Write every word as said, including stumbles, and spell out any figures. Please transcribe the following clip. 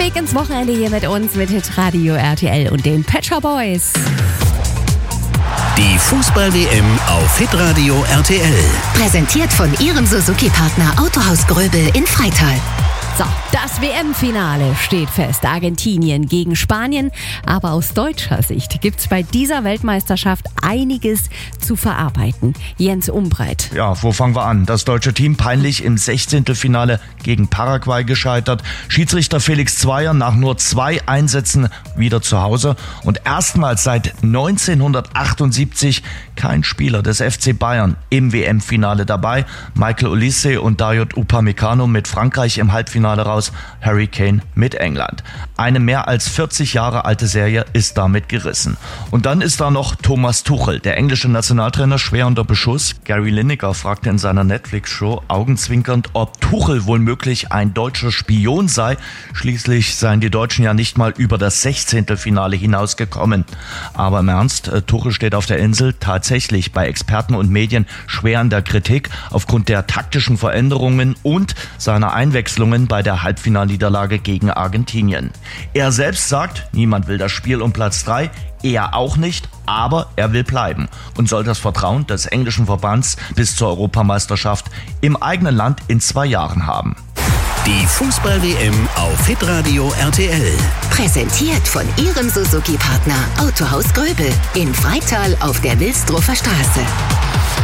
Weg ins Wochenende hier mit uns, mit Hitradio R T L und den Pet Shop Boys. Die Fußball-W M auf Hitradio R T L. Präsentiert von Ihrem Suzuki-Partner Autohaus Gröbel in Freital. So, das W M-Finale steht fest. Argentinien gegen Spanien. Aber aus deutscher Sicht gibt's bei dieser Weltmeisterschaft einiges zu verarbeiten. Jens Umbreit. Ja, wo fangen wir an? Das deutsche Team peinlich im Sechzehntelfinale gegen Paraguay gescheitert. Schiedsrichter Felix Zweier nach nur zwei Einsätzen wieder zu Hause. Und erstmals seit neunzehnhundertachtundsiebzig kein Spieler des F C Bayern im W M-Finale dabei. Michael Olise und Dayot Upamecano mit Frankreich im Halbfinale raus, Harry Kane mit England. Eine mehr als vierzig Jahre alte Serie ist damit gerissen. Und dann ist da noch Thomas Tuchel, der englische Nationaltrainer, schwer unter Beschuss. Gary Lineker fragte in seiner Netflix-Show augenzwinkernd, ob Tuchel womöglich ein deutscher Spion sei. Schließlich seien die Deutschen ja nicht mal über das Sechzehntelfinale hinausgekommen. Aber im Ernst, Tuchel steht auf der Insel tatsächlich bei Experten und Medien schwer in der Kritik aufgrund der taktischen Veränderungen und seiner Einwechslungen bei der Halbfinalniederlage gegen Argentinien. Er selbst sagt, niemand will das Spiel um Platz drei, er auch nicht, aber er will bleiben und soll das Vertrauen des englischen Verbands bis zur Europameisterschaft im eigenen Land in zwei Jahren haben. Die Fußball-W M auf Hitradio R T L. Präsentiert von Ihrem Suzuki-Partner Autohaus Gröbel in Freital auf der Wilsdruffer Straße.